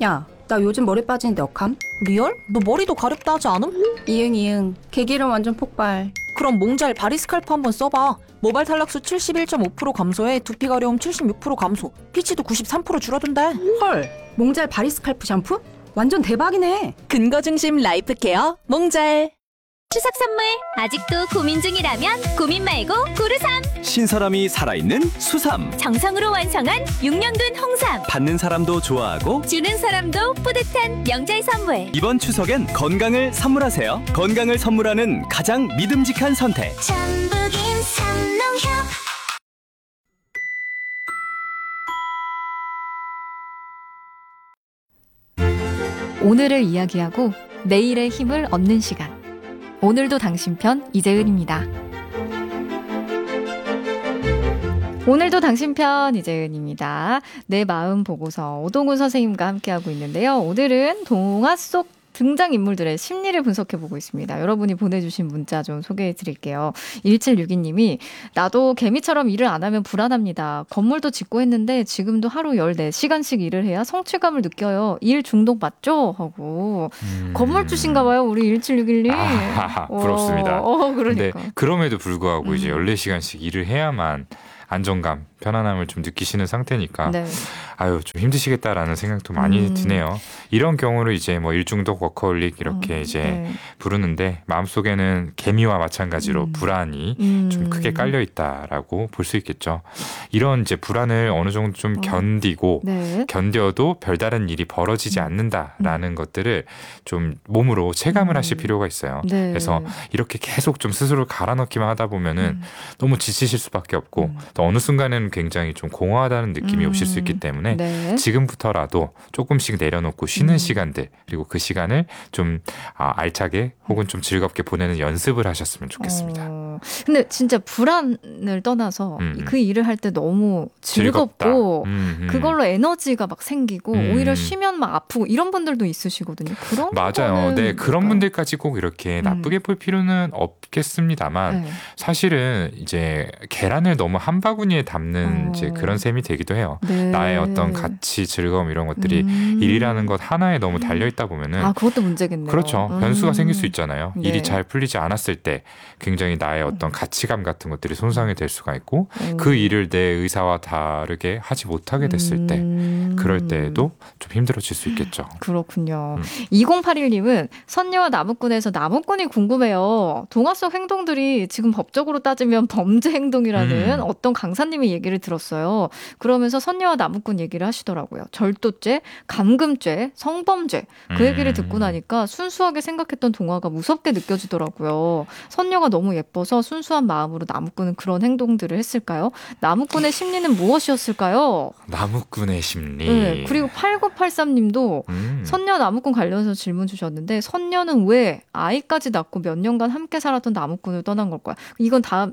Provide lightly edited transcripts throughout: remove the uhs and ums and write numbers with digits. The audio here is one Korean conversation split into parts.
야, 나 요즘 머리 빠지는데 억함? 리얼? 너 머리도 가렵다 하지 않음? 이응. 개기름 완전 폭발. 그럼 몽잘 바리스칼프 한번 써봐. 모발 탈락수 71.5% 감소에 두피 가려움 76% 감소, 피치도 93% 줄어든대. 헐, 몽잘 바리스칼프 샴푸? 완전 대박이네. 근거 중심 라이프 케어 몽잘. 추석 선물 아직도 고민 중이라면 고민 말고 고르삼. 신선함이 살아있는 수삼. 정성으로 완성한 6년 된 홍삼. 받는 사람도 좋아하고 주는 사람도 뿌듯한 명절 선물. 이번 추석엔 건강을 선물하세요. 건강을 선물하는 가장 믿음직한 선택. 전북인 삼농협. 오늘을 이야기하고 내일의 힘을 얻는 시간. 오늘도 당신 편 이재은입니다. 오늘도 당신 편 이재은입니다. 내 마음 보고서 오동훈 선생님과 함께하고 있는데요. 오늘은 동화 속 등장인물들의 심리를 분석해보고 있습니다. 여러분이 보내주신 문자 좀 소개해드릴게요. 1762님이 나도 개미처럼 일을 안 하면 불안합니다. 건물도 짓고 했는데 지금도 하루 14시간씩 일을 해야 성취감을 느껴요. 일 중독 맞죠? 하고 건물주신가 봐요. 우리 1761님. 부럽습니다. 그러니까. 근데 그럼에도 불구하고 이제 14시간씩 일을 해야만 안정감, 편안함을 좀 느끼시는 상태니까 네. 아유 좀 힘드시겠다라는 생각도 많이 드네요. 이런 경우를 이제 뭐 일중독 워커홀릭 이렇게 이제 네. 부르는데 마음속에는 개미와 마찬가지로 불안이 좀 크게 깔려 있다라고 볼 수 있겠죠. 이런 이제 불안을 어느 정도 좀 견디고 네. 견뎌도 별다른 일이 벌어지지 않는다라는 것들을 좀 몸으로 체감을 하실 필요가 있어요. 네. 그래서 이렇게 계속 좀 스스로를 갈아넣기만 하다 보면은 너무 지치실 수밖에 없고 또 어느 순간에는 굉장히 좀 공허하다는 느낌이 오실 수 있기 때문에 네. 지금부터라도 조금씩 내려놓고 쉬는 시간들 그리고 그 시간을 좀 알차게 혹은 좀 즐겁게 보내는 연습을 하셨으면 좋겠습니다. 근데 진짜 불안을 떠나서 그 일을 할 때 너무 즐겁고 그걸로 에너지가 막 생기고 오히려 쉬면 막 아프고 이런 분들도 있으시거든요. 그런 맞아요. 네, 그런 뭘까요? 분들까지 꼭 이렇게 나쁘게 볼 필요는 없겠습니다만 네. 사실은 이제 계란을 너무 한 바구니에 담는 이제 그런 셈이 되기도 해요. 네. 나의 어떤 가치, 즐거움 이런 것들이 일이라는 것 하나에 너무 달려 있다 보면은 그것도 문제겠네요. 그렇죠. 변수가 생길 수 있잖아요. 네. 일이 잘 풀리지 않았을 때 굉장히 나의 어떤 가치감 같은 것들이 손상이 될 수가 있고 그 일을 내 의사와 다르게 하지 못하게 됐을 때 그럴 때에도 좀 힘들어질 수 있겠죠. 그렇군요. 2081님은 선녀와 나무꾼에서 나무꾼이 궁금해요. 동화 속 행동들이 지금 법적으로 따지면 범죄 행동이라는 어떤 강사님의 얘기를 들었어요. 그러면서 선녀와 나무꾼 얘기를 하시더라고요. 절도죄, 감금죄, 성범죄. 그 얘기를 듣고 나니까 순수하게 생각했던 동화가 무섭게 느껴지더라고요. 선녀가 너무 예뻐서 순수한 마음으로 나무꾼은 그런 행동들을 했을까요? 나무꾼의 심리는 무엇이었을까요? 나무꾼의 심리. 네, 그리고 8983님도 선녀 나무꾼 관련해서 질문 주셨는데 선녀는 왜 아이까지 낳고 몇 년간 함께 살았던 나무꾼을 떠난 걸까요? 이건 다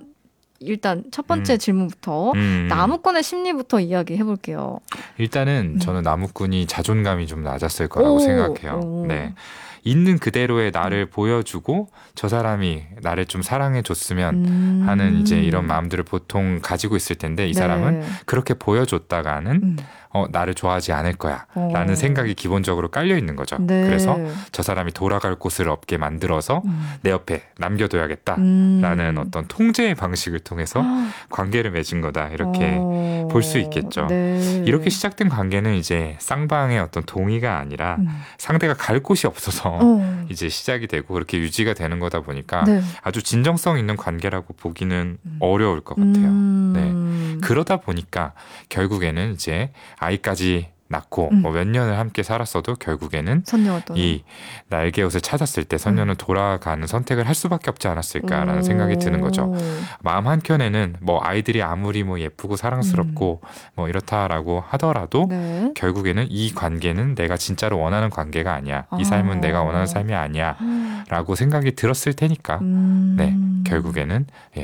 일단 첫 번째 질문부터 나무꾼의 심리부터 이야기해 볼게요. 일단은 저는 나무꾼이 자존감이 좀 낮았을 거라고 생각해요. 네. 있는 그대로의 나를 보여주고 저 사람이 나를 좀 사랑해 줬으면 하는 이제 이런 마음들을 보통 가지고 있을 텐데 이 사람은 그렇게 보여줬다가는 나를 좋아하지 않을 거야 라는 생각이 기본적으로 깔려 있는 거죠. 네. 그래서 저 사람이 돌아갈 곳을 없게 만들어서 내 옆에 남겨둬야겠다 라는 어떤 통제의 방식을 통해서 관계를 맺은 거다 이렇게 볼 수 있겠죠. 네. 이렇게 시작된 관계는 이제 쌍방의 어떤 동의가 아니라 상대가 갈 곳이 없어서 이제 시작이 되고 그렇게 유지가 되는 거다 보니까 네. 아주 진정성 있는 관계라고 보기는 어려울 것 같아요. 네. 그러다 보니까 결국에는 이제 아이까지 낳고 뭐 몇 년을 함께 살았어도 결국에는 선녀가 또 이 날개옷을 찾았을 때 선녀는 돌아가는 선택을 할 수밖에 없지 않았을까라는 생각이 드는 거죠. 마음 한켠에는 뭐 아이들이 아무리 뭐 예쁘고 사랑스럽고 뭐 이렇다라고 하더라도 네. 결국에는 이 관계는 내가 진짜로 원하는 관계가 아니야. 이 삶은 내가 원하는 삶이 아니야. 라고 생각이 들었을 테니까 네, 결국에는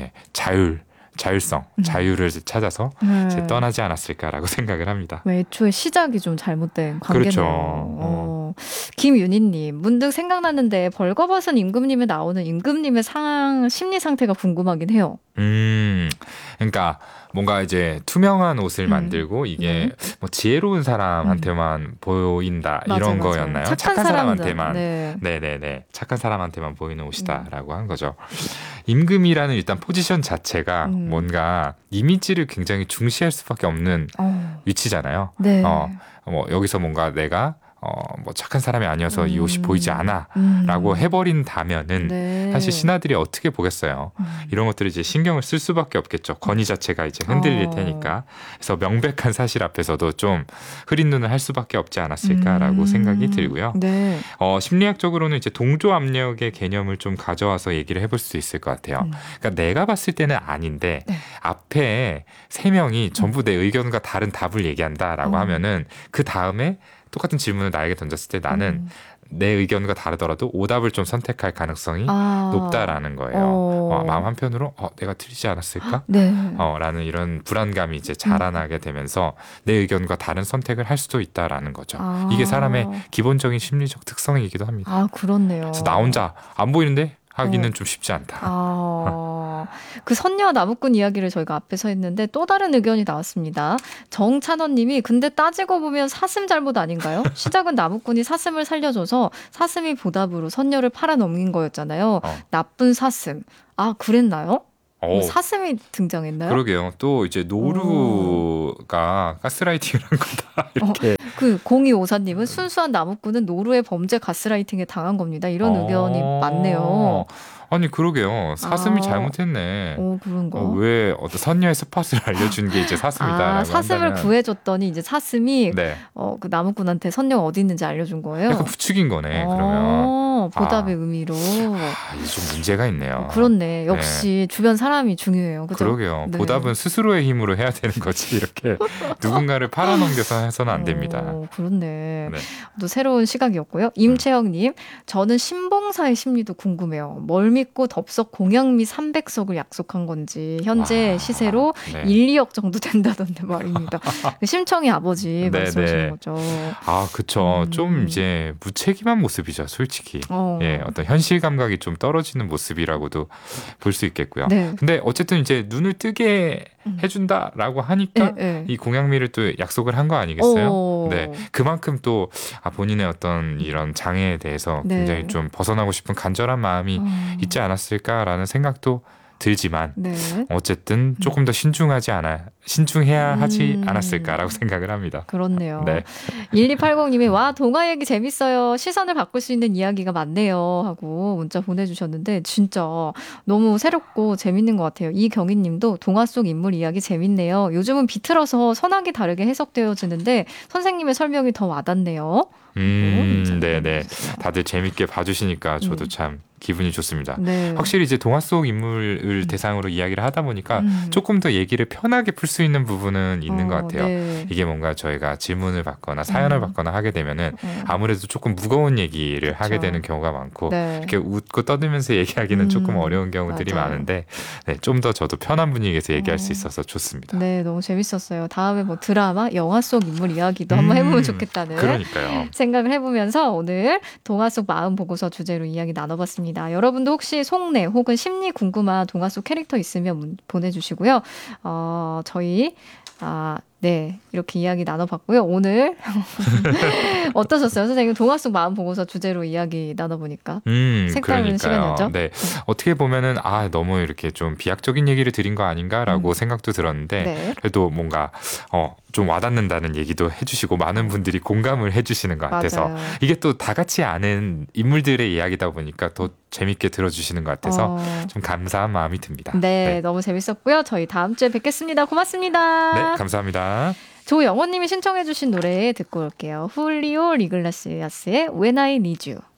자율성, 자유를 찾아서 이제 떠나지 않았을까라고 생각을 합니다. 애초에 시작이 좀 잘못된 관계네요. 그렇죠. 김윤희님, 문득 생각났는데 벌거벗은 임금님에 나오는 임금님의 심리 상태가 궁금하긴 해요. 그러니까 뭔가 이제 투명한 옷을 만들고 이게 뭐 지혜로운 사람한테만 보인다 이런 맞아. 거였나요? 착한 사람한테만. 네. 네네네. 착한 사람한테만 보이는 옷이다라고 한 거죠. 임금이라는 일단 포지션 자체가 뭔가 이미지를 굉장히 중시할 수밖에 없는 위치잖아요. 네. 뭐 여기서 뭔가 내가 뭐 착한 사람이 아니어서 이 옷이 보이지 않아라고 해버린다면은 네. 사실 신하들이 어떻게 보겠어요. 이런 것들을 이제 신경을 쓸 수밖에 없겠죠. 권위 자체가 이제 흔들릴 테니까. 그래서 명백한 사실 앞에서도 좀 흐린 눈을 할 수밖에 없지 않았을까라고 생각이 들고요. 네. 심리학적으로는 이제 동조 압력의 개념을 좀 가져와서 얘기를 해볼 수 있을 것 같아요. 그러니까 내가 봤을 때는 아닌데 네. 앞에 3명이 전부 내 의견과 다른 답을 얘기한다라고 하면은 그 다음에 똑같은 질문을 나에게 던졌을 때 나는 내 의견과 다르더라도 오답을 좀 선택할 가능성이 높다라는 거예요. 마음 한편으로 내가 틀리지 않았을까? 네. 라는 이런 불안감이 이제 자라나게 되면서 내 의견과 다른 선택을 할 수도 있다라는 거죠. 이게 사람의 기본적인 심리적 특성이기도 합니다. 아, 그렇네요. 그래서 나 혼자 안 보이는데 하기는 좀 쉽지 않다. 그 선녀와 나무꾼 이야기를 저희가 앞에서 했는데 또 다른 의견이 나왔습니다. 정찬원님이 근데 따지고 보면 사슴 잘못 아닌가요? 시작은 나무꾼이 사슴을 살려줘서 사슴이 보답으로 선녀를 팔아넘긴 거였잖아요. 나쁜 사슴. 아, 그랬나요? 사슴이 등장했나요? 그러게요. 또 이제 노루가 가스라이팅을 한 거다. 이렇게. 그 0254님은 순수한 나무꾼은 노루의 범죄 가스라이팅에 당한 겁니다. 이런 의견이 많네요. 아니 그러게요. 사슴이 잘못했네. 그런가? 왜 어떤 선녀의 스팟을 알려준 게 이제 사슴이다. 사슴을 한다면. 구해줬더니 이제 사슴이 네. 그 나무꾼한테 선녀가 어디 있는지 알려준 거예요. 약간 부추긴 거네. 그러면 보답의 의미로. 이게 좀 문제가 있네요. 그렇네. 역시 주변 사람이 중요해요. 그죠? 그러게요. 네. 보답은 스스로의 힘으로 해야 되는 거지. 이렇게 누군가를 팔아넘겨서 해서는 안 됩니다. 그렇네. 네. 또 새로운 시각이었고요. 임채영님, 저는 신봉사의 심리도 궁금해요. 뭘 믿고 덥석 공양미 300석을 약속한 건지 현재 시세로 네. 1, 2억 정도 된다던데 말입니다. 심청이 아버지 네, 말씀하시는 네. 거죠. 그쵸. 좀 이제 무책임한 모습이죠, 솔직히. 예, 어떤 현실 감각이 좀 떨어지는 모습이라고도 볼 수 있겠고요. 네. 근데 어쨌든 이제 눈을 뜨게 해준다라고 하니까 이 공양미를 또 약속을 한 거 아니겠어요? 네, 그만큼 또 본인의 어떤 이런 장애에 대해서 굉장히 좀 벗어나고 싶은 간절한 마음이 있지 않았을까라는 생각도 들지만 어쨌든 조금 더 신중해야 하지 않았을까라고 생각을 합니다. 그렇네요. 네. 1280님이 와 동화 얘기 재밌어요. 시선을 바꿀 수 있는 이야기가 많네요 하고 문자 보내주셨는데 진짜 너무 새롭고 재밌는 것 같아요. 이경희님도 동화 속 인물 이야기 재밌네요. 요즘은 비틀어서 선하게 다르게 해석되어지는데 선생님의 설명이 더 와닿네요. 네네. 다들 재밌게 봐주시니까 저도 참 기분이 좋습니다. 네. 확실히 이제 동화 속 인물을 대상으로 이야기를 하다 보니까 조금 더 얘기를 편하게 풀 수 있는 부분은 있는 것 같아요. 네. 이게 뭔가 저희가 질문을 받거나 사연을 받거나 하게 되면은 아무래도 조금 무거운 얘기를 하게 되는 경우가 많고 이렇게 웃고 떠들면서 얘기하기는 조금 어려운 경우들이 많은데 좀 더 저도 편한 분위기에서 얘기할 수 있어서 좋습니다. 네, 너무 재밌었어요. 다음에 뭐 드라마, 영화 속 인물 이야기도 한번 해보면 좋겠다는 그러니까요. 생각을 해보면서 오늘 동화 속 마음 보고서 주제로 이야기 나눠봤습니다. 여러분도 혹시 속내 혹은 심리 궁금한 동화 속 캐릭터 있으면 보내주시고요. 저희 네, 이렇게 이야기 나눠봤고요. 오늘 어떠셨어요? 선생님, 동화 속 마음 보고서 주제로 이야기 나눠보니까. 색다른 시간이었죠? 네. 어떻게 보면은 너무 이렇게 좀 비약적인 얘기를 드린 거 아닌가라고 생각도 들었는데 그래도 뭔가 좀 와닿는다는 얘기도 해주시고 많은 분들이 공감을 해주시는 것 같아서 맞아요. 이게 또 다 같이 아는 인물들의 이야기다 보니까 더 재밌게 들어주시는 것 같아서 좀 감사한 마음이 듭니다. 네, 너무 재밌었고요. 저희 다음 주에 뵙겠습니다. 고맙습니다. 네, 감사합니다. 조영호님이 신청해주신 노래 듣고 올게요. 훌리오 리글라시아스의 When I Need You.